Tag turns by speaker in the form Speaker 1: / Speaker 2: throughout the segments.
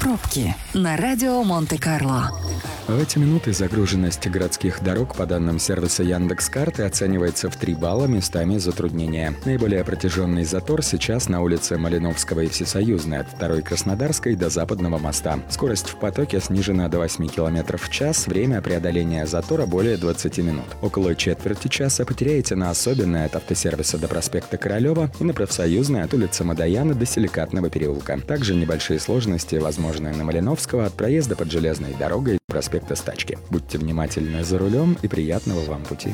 Speaker 1: Пробки на радио Монте-Карло.
Speaker 2: В эти минуты загруженность городских дорог по данным сервиса Яндекс.Карты оценивается в 3 балла, местами затруднения. Наиболее протяженный затор сейчас на улице Малиновского и Всесоюзной от 2-й Краснодарской до Западного моста. Скорость в потоке снижена до 8 км в час, время преодоления затора более 20 минут. Около четверти часа потеряете на Особенной от автосервиса до проспекта Королева и на Профсоюзной от улицы Мадояна до Силикатного переулка. Также небольшие сложности возможны на Малиновского от проезда под железной дорогой до проспекта Стачки. Будьте внимательны за рулем и приятного вам пути.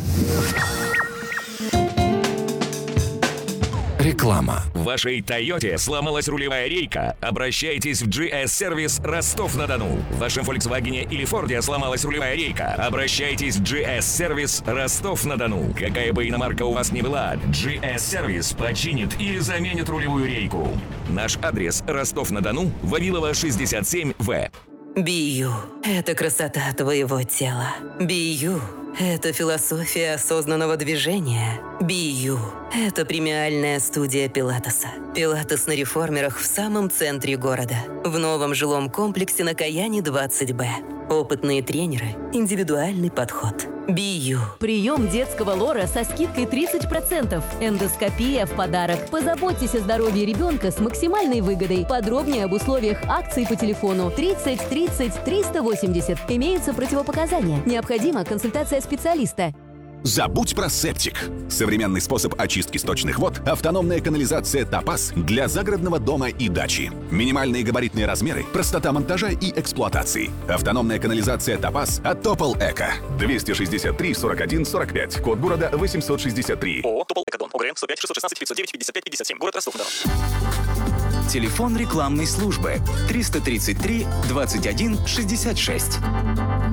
Speaker 3: Реклама. В вашей Тойоте сломалась рулевая рейка? Обращайтесь в GS-сервис Ростов-на-Дону. В вашем Volkswagen или Форде сломалась рулевая рейка? Обращайтесь в GS-сервис Ростов-на-Дону. Какая бы иномарка у вас ни была, GS-сервис починит или заменит рулевую рейку. Наш адрес: Ростов-на-Дону, Вавилова, 67В.
Speaker 4: Бию – это красота твоего тела. Бию – это философия осознанного движения. Бию – это премиальная студия Пилатеса. Пилатес на реформерах в самом центре города. В новом жилом комплексе на Каяне 20Б. Опытные тренеры, индивидуальный подход. Бию.
Speaker 5: Прием детского лора со скидкой 30%. Эндоскопия в подарок. Позаботьтесь о здоровье ребенка с максимальной выгодой. Подробнее об условиях акций по телефону 30 30 380. Имеются противопоказания. Необходима консультация специалиста.
Speaker 6: Забудь про септик. Современный способ очистки сточных вод – автономная канализация «Топаз» для загородного дома и дачи. Минимальные габаритные размеры, простота монтажа и эксплуатации. Автономная канализация «Топаз» от Топол Эко. 263 41 45. Код города 863.
Speaker 7: ООО «Топол Экодон». ОГРН 105 616 509 55 57. Город Ростов-на-Дону.
Speaker 8: Телефон рекламной службы 333 21 66.